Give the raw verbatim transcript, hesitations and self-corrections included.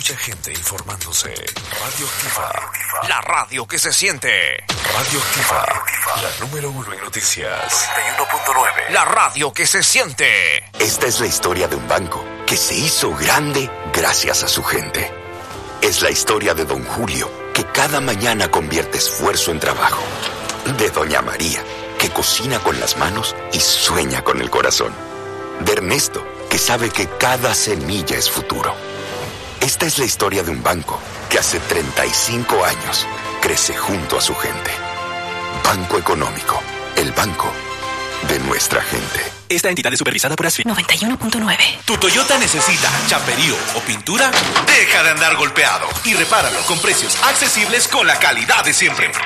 mucha gente informándose. Radio Activa, la radio que se siente. Radio Activa, la número uno en noticias. noventa y uno punto nueve. La radio que se siente. Esta es la historia de un banco que se hizo grande gracias a su gente. Es la historia de don Julio, que cada mañana convierte esfuerzo en trabajo. De doña María, que cocina con las manos y sueña con el corazón. De Ernesto, que sabe que cada semilla es futuro. Esta es la historia de un banco que hace treinta y cinco años crece junto a su gente. Banco Económico, el banco de nuestra gente. Esta entidad es supervisada por ASFI. noventa y uno punto nueve. ¿Tu Toyota necesita chaperío o pintura? Deja de andar golpeado y repáralo con precios accesibles con la calidad de siempre.